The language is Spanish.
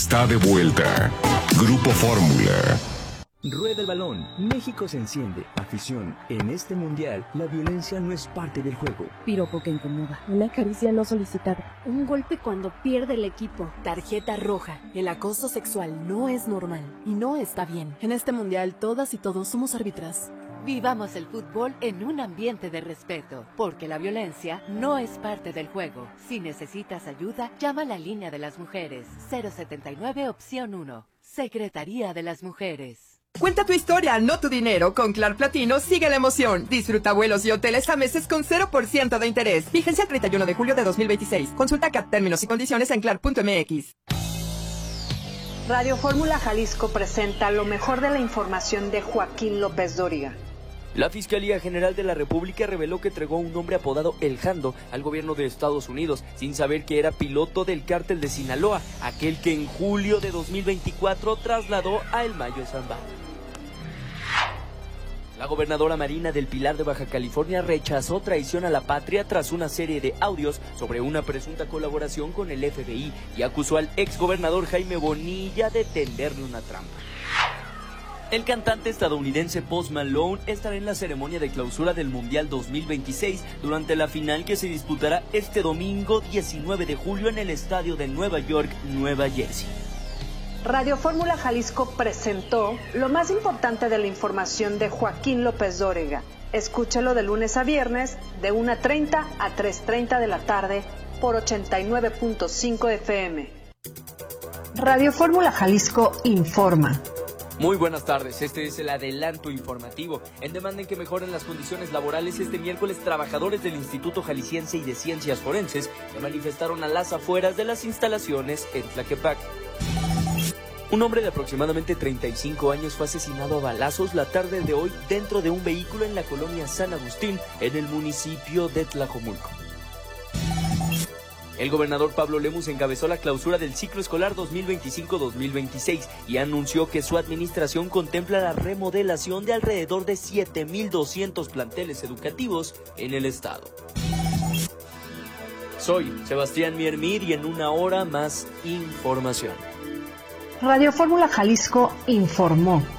está de vuelta. Grupo Fórmula. Rueda el balón. México se enciende. Afición. En este mundial, la violencia no es parte del juego. Piropo que incomoda. Una caricia no solicitada. Un golpe cuando pierde el equipo. Tarjeta roja. El acoso sexual no es normal y no está bien. En este mundial, todas y todos somos árbitras. Vivamos el fútbol en un ambiente de respeto, porque la violencia no es parte del juego. Si necesitas ayuda, llama a la línea de las mujeres. 079 opción 1. Secretaría de las Mujeres. Cuenta tu historia, no tu dinero. Con Clar Platino sigue la emoción. Disfruta vuelos y hoteles a meses con 0% de interés. Vigencia el 31 de julio de 2026. Consulta CAT términos y condiciones en clar.mx. Radio Fórmula Jalisco presenta lo mejor de la información de Joaquín López Dóriga. La Fiscalía General de la República reveló que entregó un hombre apodado El Jando al gobierno de Estados Unidos, sin saber que era piloto del cártel de Sinaloa, aquel que en julio de 2024 trasladó a El Mayo Zambada. La gobernadora Marina del Pilar de Baja California rechazó traición a la patria tras una serie de audios sobre una presunta colaboración con el FBI y acusó al exgobernador Jaime Bonilla de tenderle una trampa. El cantante estadounidense Post Malone estará en la ceremonia de clausura del Mundial 2026 durante la final que se disputará este domingo 19 de julio en el estadio de Nueva York, Nueva Jersey. Radio Fórmula Jalisco presentó lo más importante de la información de Joaquín López Dóriga. Escúchalo de lunes a viernes de 1:30 a 3:30 de la tarde por 89.5 FM. Radio Fórmula Jalisco informa. Muy buenas tardes, este es el adelanto informativo. En demanda en que mejoren las condiciones laborales, este miércoles trabajadores del Instituto Jalisciense y de Ciencias Forenses se manifestaron a las afueras de las instalaciones en Tlaquepaque. Un hombre de aproximadamente 35 años fue asesinado a balazos la tarde de hoy dentro de un vehículo en la colonia San Agustín, en el municipio de Tlajomulco. El gobernador Pablo Lemus encabezó la clausura del ciclo escolar 2025-2026 y anunció que su administración contempla la remodelación de alrededor de 7,200 planteles educativos en el estado. Soy Sebastián Miermir y en una hora más información. Radio Fórmula Jalisco informó.